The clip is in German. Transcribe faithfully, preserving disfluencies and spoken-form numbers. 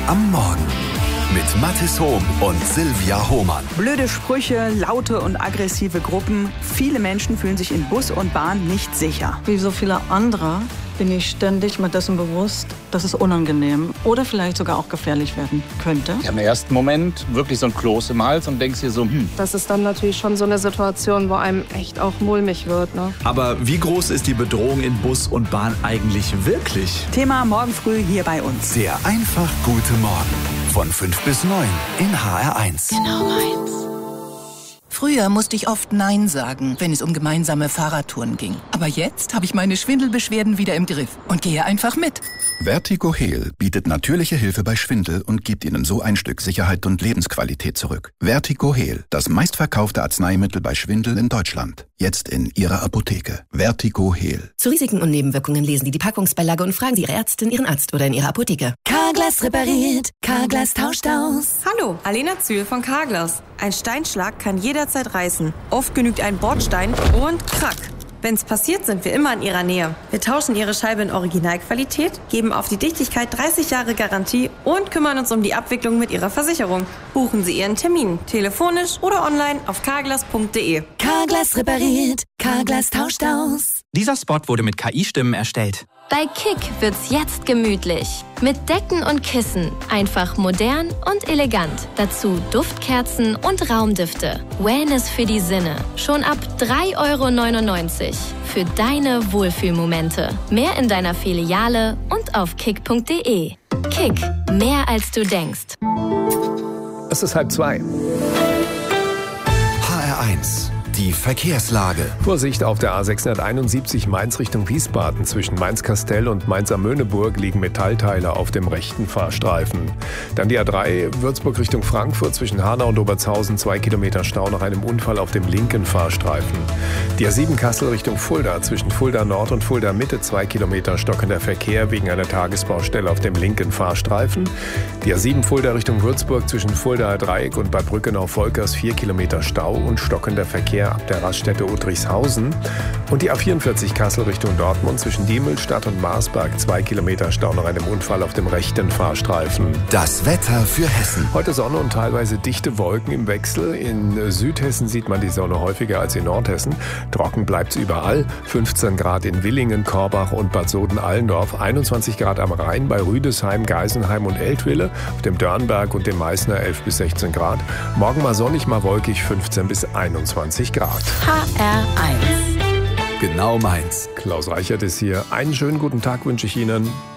am Morgen mit Mathis Hohm und Silvia Hohmann. Blöde Sprüche, laute und aggressive Gruppen. Viele Menschen fühlen sich in Bus und Bahn nicht sicher. Wie so viele andere bin ich ständig mir dessen bewusst, dass es unangenehm oder vielleicht sogar auch gefährlich werden könnte. Im ersten Moment wirklich so ein Kloß im Hals und denkst dir so, hm. Das ist dann natürlich schon so eine Situation, wo einem echt auch mulmig wird, ne? Aber wie groß ist die Bedrohung in Bus und Bahn eigentlich wirklich? Thema morgen früh hier bei uns. Der einfach gute Morgen von fünf bis neun in H R eins. Genau meins. Früher musste ich oft Nein sagen, wenn es um gemeinsame Fahrradtouren ging. Aber jetzt habe ich meine Schwindelbeschwerden wieder im Griff und gehe einfach mit. Vertigo Heal bietet natürliche Hilfe bei Schwindel und gibt Ihnen so ein Stück Sicherheit und Lebensqualität zurück. Vertigo Heal, das meistverkaufte Arzneimittel bei Schwindel in Deutschland. Jetzt in Ihrer Apotheke. Vertigo Heal. Zu Risiken und Nebenwirkungen lesen Sie die Packungsbeilage und fragen Sie Ihre Ärztin, Ihren Arzt oder in Ihrer Apotheke. Carglass repariert, Carglass tauscht aus. Hallo, Alena Zühl von Carglass. Ein Steinschlag kann jederzeit reißen. Oft genügt ein Bordstein und krack. Wenn's passiert, sind wir immer in Ihrer Nähe. Wir tauschen Ihre Scheibe in Originalqualität, geben auf die Dichtigkeit dreißig Jahre Garantie und kümmern uns um die Abwicklung mit Ihrer Versicherung. Buchen Sie Ihren Termin, telefonisch oder online auf carglass punkt de. Carglass repariert, Carglass tauscht aus. Dieser Spot wurde mit K I-Stimmen erstellt. Bei Kick wird's jetzt gemütlich. Mit Decken und Kissen. Einfach modern und elegant. Dazu Duftkerzen und Raumdüfte. Wellness für die Sinne. Schon ab drei Euro neunundneunzig. Für deine Wohlfühlmomente. Mehr in deiner Filiale und auf kick punkt de. Kick. Mehr als du denkst. Es ist halb zwei. H R eins. Die Verkehrslage. Vorsicht auf der A sechshunderteinundsiebzig Mainz Richtung Wiesbaden. Zwischen Mainz-Kastell und Mainz-am-Möhneburg liegen Metallteile auf dem rechten Fahrstreifen. Dann die A drei Würzburg Richtung Frankfurt. Zwischen Hanau und Obertshausen zwei Kilometer Stau nach einem Unfall auf dem linken Fahrstreifen. Die A sieben Kassel Richtung Fulda. Zwischen Fulda Nord und Fulda Mitte zwei Kilometer stockender Verkehr wegen einer Tagesbaustelle auf dem linken Fahrstreifen. Die A sieben Fulda Richtung Würzburg. Zwischen Fuldaer Dreieck und Bad Brückenau-Volkers vier Kilometer Stau und stockender Verkehr ab der Raststätte Udrichshausen. Und die A vierundvierzig Kassel Richtung Dortmund zwischen Diemelstadt und Marsberg zwei Kilometer Stau nach einem Unfall auf dem rechten Fahrstreifen. Das Wetter für Hessen. Heute Sonne und teilweise dichte Wolken im Wechsel. In Südhessen sieht man die Sonne häufiger als in Nordhessen. Trocken bleibt's überall. fünfzehn Grad in Willingen, Korbach und Bad Soden-Allendorf. einundzwanzig Grad am Rhein bei Rüdesheim, Geisenheim und Eltville. Auf dem Dörnberg und dem Meißner elf bis sechzehn Grad. Morgen mal sonnig, mal wolkig, fünfzehn bis einundzwanzig Grad. H R eins. Genau meins. Klaus Reichert ist hier. Einen schönen guten Tag wünsche ich Ihnen.